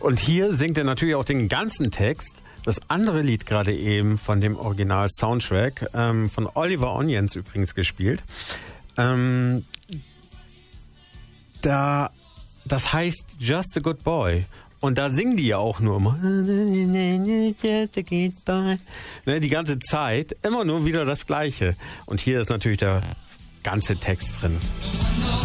Und hier singt er natürlich auch den ganzen Text. Das andere Lied gerade eben von dem Original-Soundtrack, von Oliver Onions übrigens gespielt, das heißt Just a Good Boy. Und da singen die ja auch nur immer. Just a good boy. Ne, die ganze Zeit immer nur wieder das Gleiche. Und hier ist natürlich der ganze Text drin.